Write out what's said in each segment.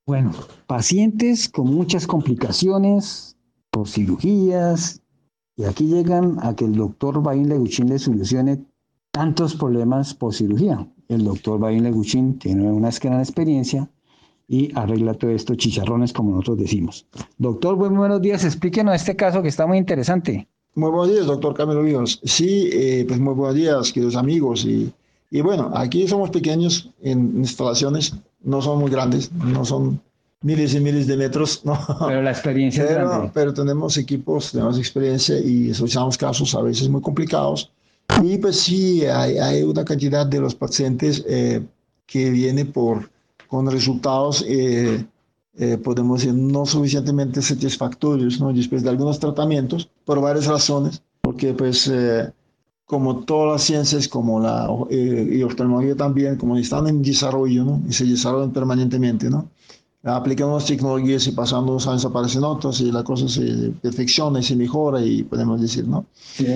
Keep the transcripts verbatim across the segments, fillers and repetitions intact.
Bueno, pacientes con muchas complicaciones por cirugías, y aquí llegan a que el doctor Bain Leguchín le solucione tantos problemas por cirugía. El doctor Bain Leguchín tiene una gran experiencia y arregla todos estos chicharrones, como nosotros decimos. Doctor, muy buenos días. Explíquenos este caso que está muy interesante. Muy buenos días, doctor Camilo Vivas. Sí, eh, pues muy buenos días, queridos amigos. Y, y bueno, aquí somos pequeños en instalaciones, no son muy grandes, no son miles y miles de metros, ¿no? Pero la experiencia pero, es grande. pero tenemos equipos, tenemos experiencia y solucionamos casos a veces muy complicados. Y pues sí, hay, hay una cantidad de los pacientes eh, que viene por, con resultados, eh, eh, podemos decir, no suficientemente satisfactorios, ¿no? Después de algunos tratamientos, por varias razones, porque pues eh, como todas las ciencias, como la eh, y oftalmología también, como están en desarrollo, ¿no? Y se desarrollan permanentemente, ¿no? Aplicamos tecnologías y pasando unos años aparecen otras y la cosa se perfecciona y se mejora y podemos decir, ¿no? Sí.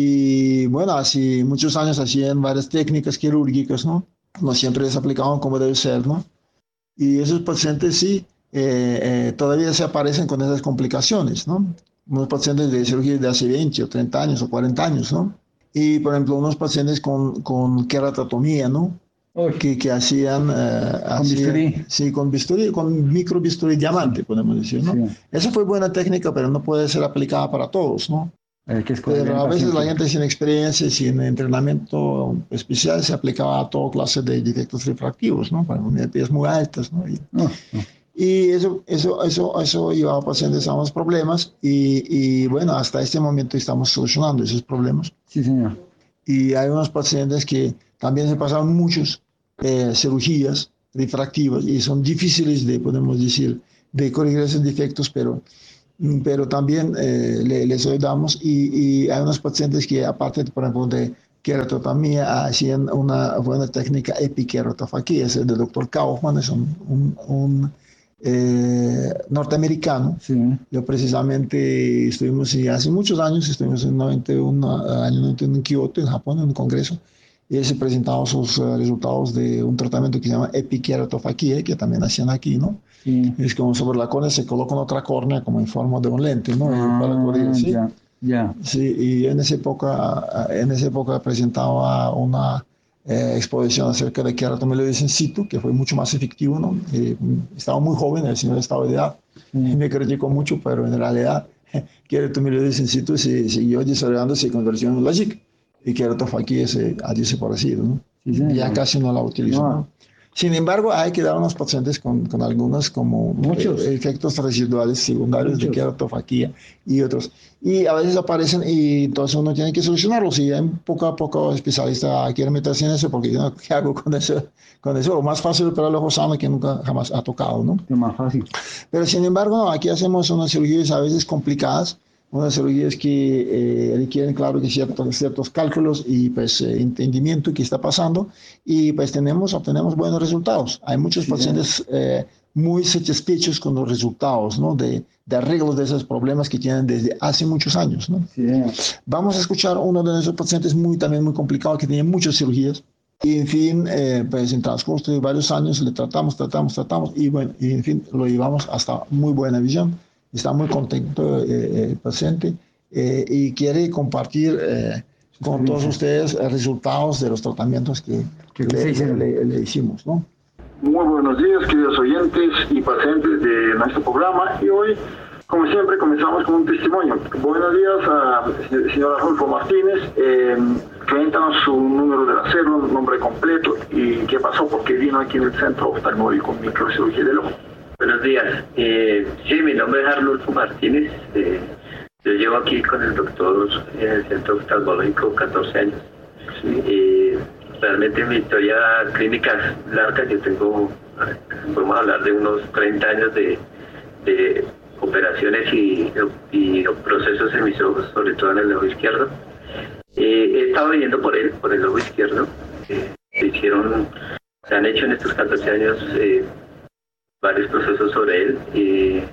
Y bueno, hace muchos años hacían varias técnicas quirúrgicas, ¿no? No siempre les aplicaban como debe ser, ¿no? Y esos pacientes sí, eh, eh, todavía se aparecen con esas complicaciones, ¿no? Unos pacientes de cirugía de hace veinte o treinta años o cuarenta años, ¿no? Y, por ejemplo, unos pacientes con, con queratotomía, ¿no? Que, que hacían, uh, con hacían, bisturí. Sí, con bisturí, con micro bisturí diamante, sí, podemos decir, ¿no? Sí. Esa fue buena técnica, pero no puede ser aplicada para todos, ¿no? Que pero a veces la gente sin experiencia, sin entrenamiento especial, se aplicaba a toda clase de defectos refractivos, ¿no? Para miopías muy altas, ¿no? Y, no, no. y eso, eso, eso, eso llevaba a pacientes a unos problemas y, y bueno, hasta este momento estamos solucionando esos problemas. Sí, señor. Y hay unos pacientes que también se pasaron muchos eh, cirugías refractivas y son difíciles de, podemos decir, de corregir esos defectos, pero, pero también eh, le, les ayudamos y, y hay unos pacientes que aparte, por ejemplo, de queratotomía, hacían una buena técnica epiquerotofaquía, es el del doctor Kaufman, es un, un, un eh, norteamericano. Sí. Yo precisamente estuvimos hace muchos años, estuvimos en noventa y uno, año noventa y uno en Kioto, en Japón, en un congreso, y él se presentaba sus uh, resultados de un tratamiento que se llama epiquerotofaquía, que también hacían aquí, ¿no? Sí. Es como sobre la córnea se coloca otra córnea como en forma de un lente, ¿no? Ah, para correr, ¿sí? Ya, ya. Sí, y en esa época, en esa época presentaba una eh, exposición acerca de queratomielitis in situ, que fue mucho más efectivo, ¿no? Eh, estaba muy joven, el señor estaba de edad, mm. me criticó mucho, pero en realidad queratomielitis in situ se siguió desarrollándose con versión LASIK, y queratofaquía se ha desaparecido, ¿no? Sí, sí, ya no. Casi no la utilizan, no. ¿no? Sin embargo, hay que dar a unos pacientes con, con algunos como Muchos. Eh, efectos residuales secundarios Muchos. de queratofaquía y otros. Y a veces aparecen y entonces uno tiene que solucionarlos. Y hay poco a poco especialista quiere meterse en eso porque yo no, ¿qué hago con eso? Con eso, lo más fácil para el ojo sano que nunca jamás ha tocado, ¿no? Lo más fácil. Pero sin embargo, no, aquí hacemos unas cirugías a veces complicadas, unas cirugías que eh, requieren, claro, que ciertos, ciertos cálculos y pues eh, entendimiento de qué está pasando y pues tenemos, obtenemos buenos resultados. Hay muchos sí, pacientes eh, muy satisfechos con los resultados, ¿no? De, de arreglos de esos problemas que tienen desde hace muchos años, ¿no? Sí. Vamos a escuchar uno de nuestros pacientes muy, también muy complicado, que tiene muchas cirugías. Y en fin, eh, pues en transcurso de varios años le tratamos, tratamos, tratamos y bueno, y en fin, lo llevamos hasta muy buena visión. Está muy contento eh, el paciente eh, y quiere compartir eh, con todos ustedes resultados de los tratamientos que, que le, le, le, le hicimos, ¿no? Muy buenos días, queridos oyentes y pacientes de nuestro programa. Y hoy, como siempre, comenzamos con un testimonio. Buenos días a señor Arnulfo Martínez. Eh, Cuéntanos su número de la cédula, nombre completo y qué pasó, porque vino aquí en el Centro Oftalmológico Microcirugía del Ojo. Buenos días. Eh, sí, mi nombre es Arnulfo Martínez. Eh, yo llevo aquí con el doctor en el Centro Oftalmológico catorce años. Sí. Eh, realmente mi historia clínica es larga. Yo tengo, podemos hablar de unos treinta años de, de operaciones y, y procesos en mis ojos, sobre todo en el ojo izquierdo. Eh, he estado viviendo por él, por el ojo izquierdo. Eh, se hicieron, se han hecho en estos catorce años eh, varios procesos sobre él. Eh,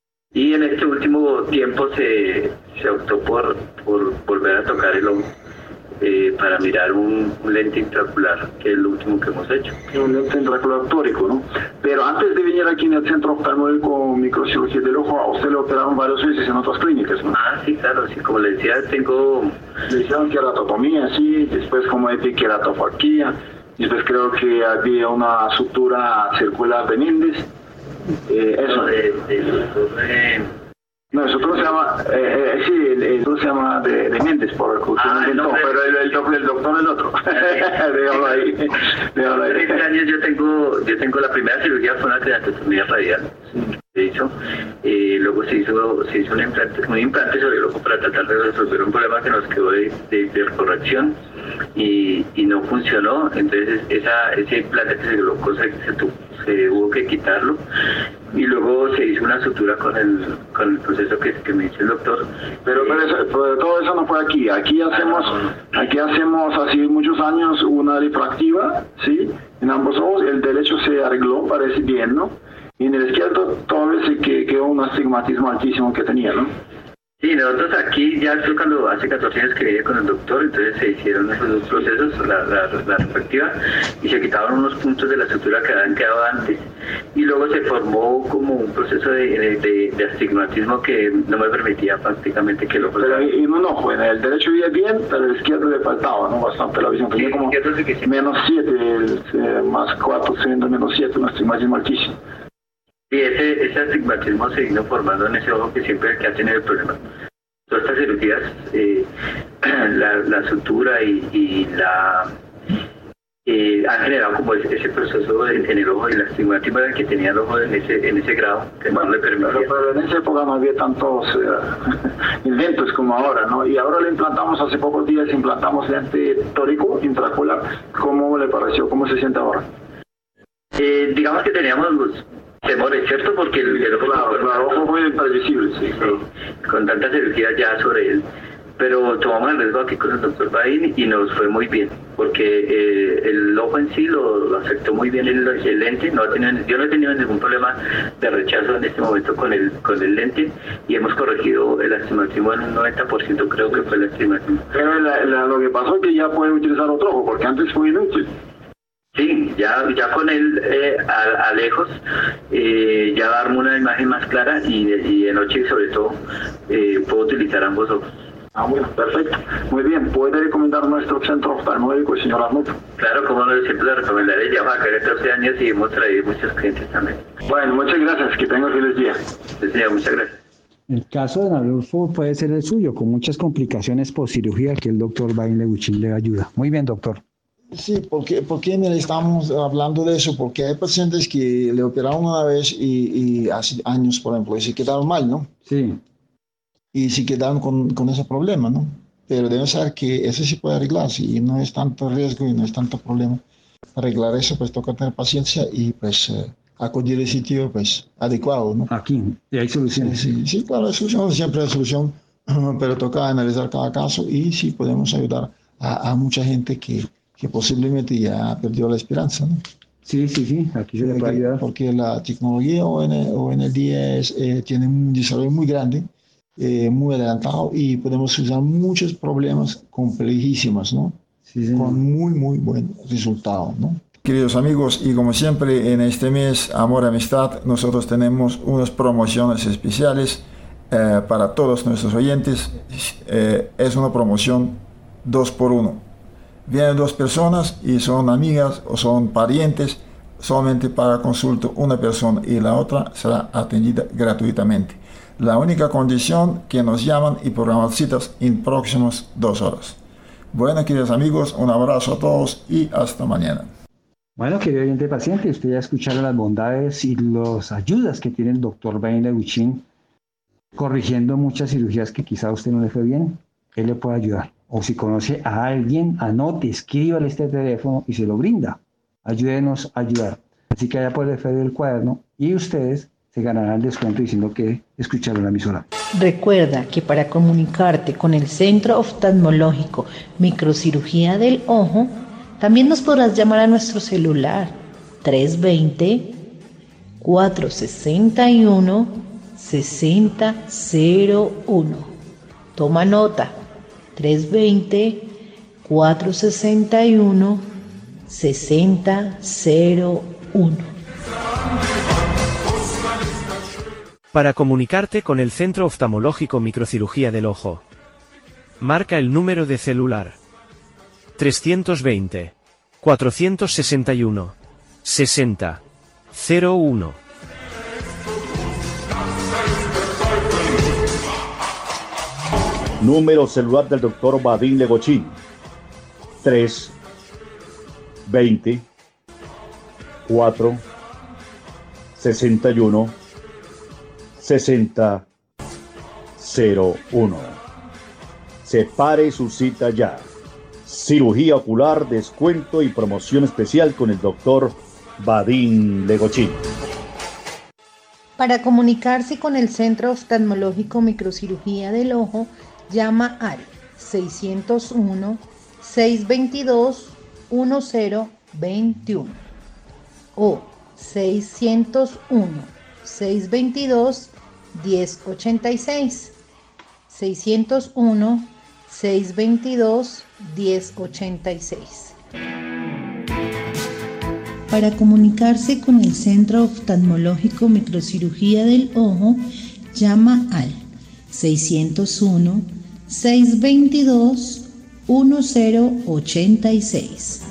y en este último tiempo se, se optó por, por volver a tocar el ojo. eh, para mirar un, un lente intraocular, que es lo último que hemos hecho. Un lente intraocular tórico, ¿no? Pero antes de venir aquí en el Centro Oftalmológico Microcirugía del Ojo, a usted le operaron varias veces en otras clínicas, ¿no? Ah, sí, claro, sí, como le decía, tengo... Le hicieron keratotomía, sí, después como epikeratofaquía, después creo que había una sutura circular de Méndez. Eh, eso. De, de, de, no, el otro se llama, eh, eh, sí, el, el otro se llama de, de Méndez, por el que usted ah, inventó, no, pero el, el, doctor, el doctor es el otro. Déjalo ahí. Déjalo ahí. Este año yo tengo, yo tengo la primera cirugía fue una keratotomía radial. Se hizo, eh, luego se hizo, se hizo un implante, un implante sobre el ojo para tratar de resolver un problema que nos quedó de, de, de corrección y, y no funcionó. Entonces esa, ese implante que se colocó se, se, tuvo, se hubo que quitarlo y luego se hizo una sutura con el, con el proceso que, que me hizo el doctor. Pero, pero, eso, pero todo eso no fue aquí. Aquí hacemos, aquí hacemos hace muchos años una refractiva, ¿sí? En ambos ojos. El derecho se arregló, parece bien, ¿no? Y en el izquierdo todavía se quedó un astigmatismo altísimo que tenía, ¿no? Sí, nosotros aquí ya estoy cuando hace catorce años que vine con el doctor, entonces se hicieron esos dos procesos, la, la, la refractiva, y se quitaban unos puntos de la sutura que habían quedado antes, y luego se formó como un proceso de, de, de astigmatismo que no me permitía prácticamente que lo... Pero en un ojo, en el derecho veía bien, pero el izquierdo le faltaba, ¿no? Bastante la visión, tenía sí, como sí que sí. menos siete, eh, más cuatro, siendo menos siete, un astigmatismo altísimo. Y ese, ese astigmatismo se vino formando en ese ojo que siempre que ha tenido el problema. Todas estas cirugías, eh, la, la sutura y, y la eh, han generado como ese, ese proceso en, en el ojo y el astigmatismo que tenía el ojo en ese, en ese grado, que bueno, no le permitía. Pero, pero en esa época no había tantos eh, inventos como ahora, ¿no? Y ahora le implantamos, hace pocos días implantamos lente tórico intraocular. ¿Cómo le pareció? ¿Cómo se siente ahora? Eh, digamos que teníamos temores, ¿cierto? Porque el, el ojo, claro, claro, ojo muy imprevisible, sí, claro. Con tanta cirugía ya sobre él. Pero tomamos el riesgo aquí con el doctor Bain y nos fue muy bien, porque eh, el ojo en sí lo, lo afectó muy bien el, el lente. No ha tenido, yo no he tenido ningún problema de rechazo en este momento con el con el lente y hemos corregido el astigmatismo en un noventa por ciento, creo que fue el astigmatismo. Pero la, la, lo que pasó es que ya puede utilizar otro ojo, porque antes fue inútil. Sí, ya, ya con él eh, a, a lejos, eh, ya darme una imagen más clara y, y de noche sobre todo eh, puedo utilizar ambos ojos. Ah, bueno, perfecto. Muy bien, ¿puede recomendar nuestro centro oftalmológico, señor Arnulfo? Claro, como no, siempre lo recomendaré. Ya va a caer catorce años y hemos traído muchos clientes también. Bueno, muchas gracias, que tenga feliz día. Sí, señor, muchas gracias. El caso de Arnulfo puede ser el suyo, con muchas complicaciones por cirugía que el doctor Bain Leguichin le ayuda. Muy bien, doctor. Sí, porque, porque estamos hablando de eso, porque hay pacientes que le operaron una vez y, y hace años, por ejemplo, y se quedaron mal, ¿no? Sí. Y se quedaron con, con ese problema, ¿no? Pero deben saber que eso sí puede arreglarse y no es tanto riesgo y no es tanto problema. Arreglar eso, pues toca tener paciencia y pues eh, acudir al sitio pues adecuado, ¿no? Aquí, y hay soluciones. Sí, sí, sí, claro, hay solución, siempre hay solución, pero toca analizar cada caso y sí podemos ayudar a, a mucha gente que que posiblemente ya perdió la esperanza, ¿no? Sí, sí, sí, aquí se le puede ayudar. Porque la tecnología hoy en el día es, eh, tiene un desarrollo muy grande, eh, muy adelantado y podemos usar muchos problemas complejísimos, ¿no? Sí, sí. Con muy, muy buen resultado, ¿no? Queridos amigos, y como siempre en este mes Amor y Amistad, nosotros tenemos unas promociones especiales eh, para todos nuestros oyentes. Eh, es una promoción dos por uno. Vienen dos personas y son amigas o son parientes, solamente para consulta una persona y la otra será atendida gratuitamente. La única condición que nos llaman y programan citas en próximas dos horas. Bueno, queridos amigos, un abrazo a todos y hasta mañana. Bueno, querido oyente paciente, usted ya escucharon las bondades y las ayudas que tiene el doctor Bain Leguichin corrigiendo muchas cirugías que quizá a usted no le fue bien. Él le puede ayudar. O si conoce a alguien, anote, escríbale este teléfono y se lo brinda. Ayúdenos a ayudar. Así que allá puede referir el cuaderno y ustedes se ganarán el descuento diciendo que escucharon la emisora. Recuerda que para comunicarte con el Centro Oftalmológico Microcirugía del Ojo, también nos podrás llamar a nuestro celular tres dos cero, cuatro seis uno, seis cero cero uno. Toma nota. tres dos cero, cuatro seis uno, seis cero cero uno. Para comunicarte con el Centro Oftalmológico Microcirugía del Ojo, marca el número de celular trescientos veinte, cuatrocientos sesenta y uno, sesenta cero uno. Número celular del doctor Vadim Legochín, tres veinte, cuatro sesenta y uno, sesenta cero uno. Separe su cita ya. Cirugía ocular, descuento y promoción especial con el doctor Vadim Legochín. Para comunicarse con el Centro Oftalmológico Microcirugía del Ojo, llama al seiscientos uno, seiscientos veintidós, diez veintiuno o seiscientos uno, seiscientos veintidós, diez ochenta y seis. seiscientos uno, seiscientos veintidós, diez ochenta y seis. Para comunicarse con el Centro Oftalmológico Microcirugía del Ojo, llama al seiscientos uno, seiscientos veintidós, diez ochenta y seis.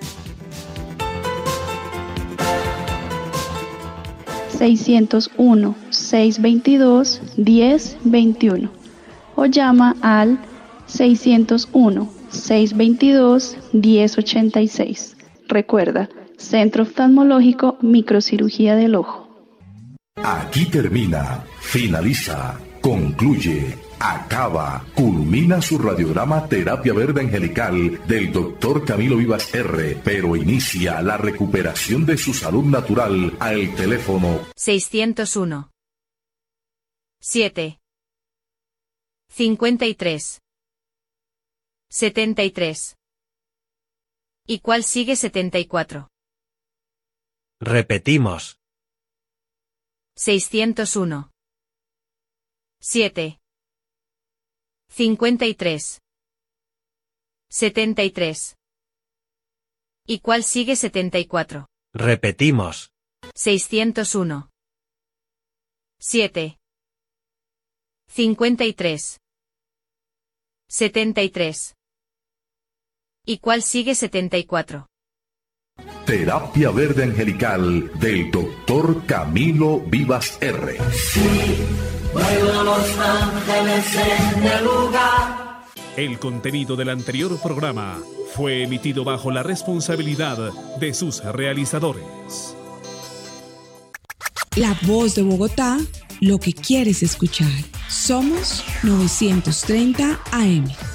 seiscientos uno, seiscientos veintidós, diez veintiuno o llama al seiscientos uno, seiscientos veintidós, diez ochenta y seis. Recuerda, Centro Oftalmológico Microcirugía del Ojo. Aquí termina, finaliza, concluye, acaba, culmina su radiograma Terapia Verde Angelical del doctor Camilo Vivas R, pero inicia la recuperación de su salud natural al teléfono seiscientos uno, siete, cincuenta y tres, setenta y tres. ¿Y cuál sigue setenta y cuatro? Repetimos. seiscientos uno, siete, cincuenta y tres, setenta y tres. ¿Y cuál sigue setenta y cuatro? Repetimos. seiscientos uno, siete, cincuenta y tres, setenta y tres. ¿Y cuál sigue setenta y cuatro? Terapia Verde Angelical del doctor Camilo Vivas R. Sí, vuelan los ángeles en el lugar. El contenido del anterior programa fue emitido bajo la responsabilidad de sus realizadores. La voz de Bogotá, lo que quieres escuchar. Somos novecientos treinta A M.